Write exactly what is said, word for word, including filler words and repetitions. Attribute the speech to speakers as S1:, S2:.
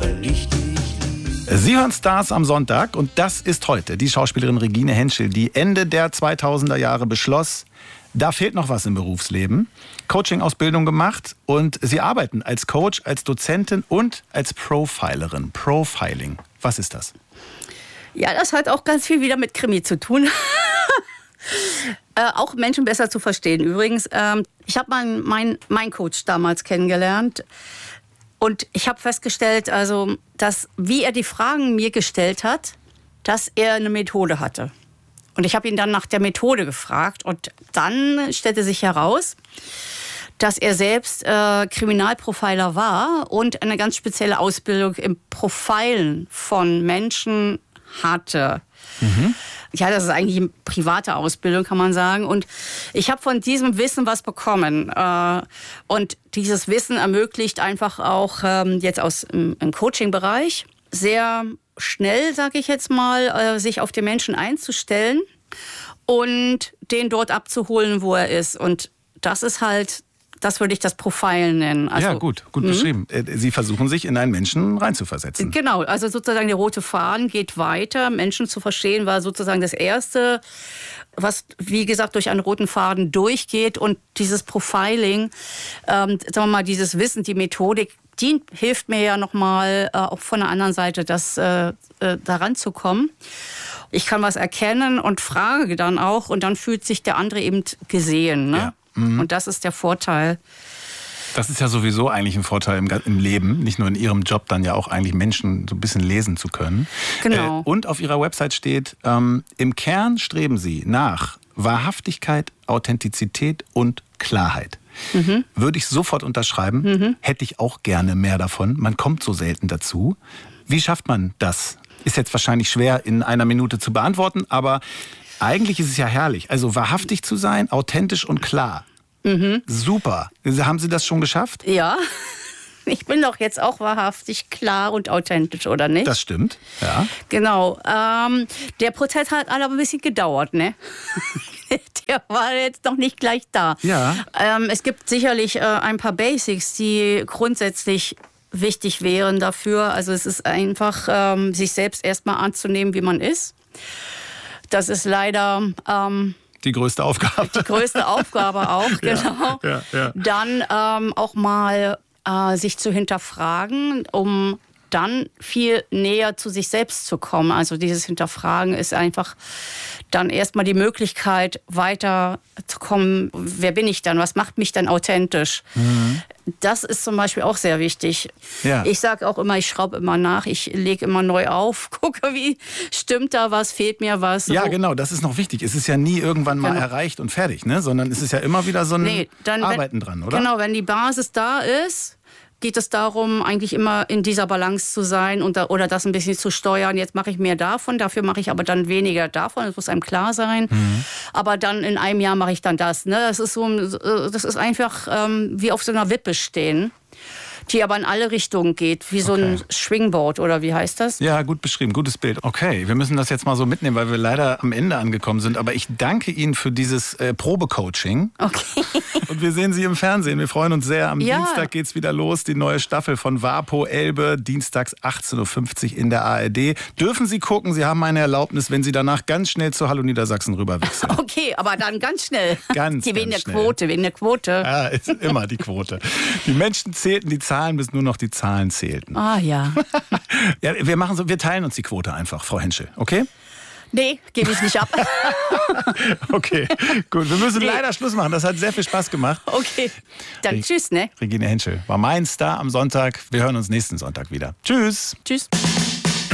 S1: Sie hören Stars am Sonntag und das ist heute die Schauspielerin Regine Henschel, die Ende der zweitausender Jahre beschloss, da fehlt noch was im Berufsleben. Coaching-Ausbildung gemacht und Sie arbeiten als Coach, als Dozentin und als Profilerin. Profiling, was ist das?
S2: Ja, das hat auch ganz viel wieder mit Krimi zu tun. äh, auch Menschen besser zu verstehen. Übrigens, ähm, ich habe meinen mein, mein Coach damals kennengelernt. Und ich habe festgestellt, also, dass wie er die Fragen mir gestellt hat, dass er eine Methode hatte. Und ich habe ihn dann nach der Methode gefragt. Und dann stellte sich heraus, dass er selbst äh, Kriminalprofiler war und eine ganz spezielle Ausbildung im Profilen von Menschen hatte. Mhm. Ja, das ist eigentlich eine private Ausbildung, kann man sagen. Und ich habe von diesem Wissen was bekommen. Und dieses Wissen ermöglicht einfach auch jetzt aus im Coaching-Bereich sehr schnell, sage ich jetzt mal, sich auf den Menschen einzustellen und den dort abzuholen, wo er ist. Und das ist halt... Das würde ich das Profilen nennen. Also,
S1: ja, gut, gut
S2: mh.
S1: beschrieben. Sie versuchen, sich in einen Menschen reinzuversetzen.
S2: Genau, also sozusagen der rote Faden geht weiter. Menschen zu verstehen war sozusagen das Erste, was, wie gesagt, durch einen roten Faden durchgeht. Und dieses Profiling, ähm, sagen wir mal, dieses Wissen, die Methodik, die hilft mir ja nochmal äh, auch von der anderen Seite, das äh, äh, daran zu kommen. Ich kann was erkennen und frage dann auch und dann fühlt sich der andere eben gesehen, ne? Ja. Mhm. Und das ist der Vorteil.
S1: Das ist ja sowieso eigentlich ein Vorteil im, im Leben, nicht nur in Ihrem Job, dann ja auch eigentlich Menschen so ein bisschen lesen zu können.
S2: Genau.
S1: Äh, und auf Ihrer Website steht, ähm, im Kern streben Sie nach Wahrhaftigkeit, Authentizität und Klarheit. Mhm. Würde ich sofort unterschreiben, mhm. hätte ich auch gerne mehr davon. Man kommt so selten dazu. Wie schafft man das? Ist jetzt wahrscheinlich schwer in einer Minute zu beantworten, aber eigentlich ist es ja herrlich. Also wahrhaftig zu sein, authentisch und klar. Mhm. Super. Haben Sie das schon geschafft?
S2: Ja. Ich bin doch jetzt auch wahrhaftig klar und authentisch, oder nicht?
S1: Das stimmt, ja.
S2: Genau. Ähm, der Prozess hat aber ein bisschen gedauert, ne? Der war jetzt noch nicht gleich da.
S1: Ja.
S2: Ähm, es gibt sicherlich äh, ein paar Basics, die grundsätzlich wichtig wären dafür. Also es ist einfach, ähm, sich selbst erstmal anzunehmen, wie man ist. Das ist leider... Ähm,
S1: die größte Aufgabe.
S2: Die größte Aufgabe auch, genau.
S1: Ja, ja, ja.
S2: Dann ähm, auch mal äh, sich zu hinterfragen, um dann viel näher zu sich selbst zu kommen. Also dieses Hinterfragen ist einfach dann erstmal die Möglichkeit, weiterzukommen. Wer bin ich dann? Was macht mich dann authentisch? Mhm. Das ist zum Beispiel auch sehr wichtig. Ja. Ich sage auch immer, ich schraube immer nach, ich lege immer neu auf, gucke, wie stimmt da was, fehlt mir was.
S1: Ja,
S2: so.
S1: Genau, das ist noch wichtig. Es ist ja nie irgendwann mal genau. erreicht und fertig, ne? Sondern es ist ja immer wieder so ein
S2: nee, dann,
S1: Arbeiten
S2: wenn,
S1: dran, oder?
S2: Genau, wenn die Basis da ist, geht es darum, eigentlich immer in dieser Balance zu sein und da, oder das ein bisschen zu steuern. Jetzt mache ich mehr davon, dafür mache ich aber dann weniger davon. Das muss einem klar sein. Mhm. Aber dann in einem Jahr mache ich dann das. Ne? Das ist so, das ist einfach ähm, wie auf so einer Wippe stehen, die aber in alle Richtungen geht, wie so okay. ein Schwingboard oder wie heißt das?
S1: Ja, gut beschrieben, gutes Bild. Okay, wir müssen das jetzt mal so mitnehmen, weil wir leider am Ende angekommen sind. Aber ich danke Ihnen für dieses äh, Probecoaching.
S2: Okay.
S1: Und wir sehen Sie im Fernsehen. Wir freuen uns sehr. Am ja. Dienstag geht's wieder los. Die neue Staffel von WaPo Elbe, dienstags achtzehn Uhr fünfzig in der A R D. Dürfen Sie gucken, Sie haben meine Erlaubnis, wenn Sie danach ganz schnell zu Hallo Niedersachsen rüberwechseln.
S2: Okay, aber dann ganz schnell.
S1: Ganz,
S2: die, wegen
S1: ganz
S2: der
S1: schnell.
S2: Quote, wegen der Quote.
S1: Ja, ist immer die Quote. Die Menschen zählten die Zahlen, bis nur noch die Zahlen zählten.
S2: Ah ja.
S1: Ja, wir machen so, wir teilen uns die Quote einfach, Frau Henschel, okay?
S2: Nee, gebe ich nicht ab.
S1: Okay, gut. Wir müssen nee. leider Schluss machen. Das hat sehr viel Spaß gemacht.
S2: Okay, dann Re- tschüss, ne?
S1: Regine Henschel war mein Star am Sonntag. Wir hören uns nächsten Sonntag wieder. Tschüss.
S2: Tschüss.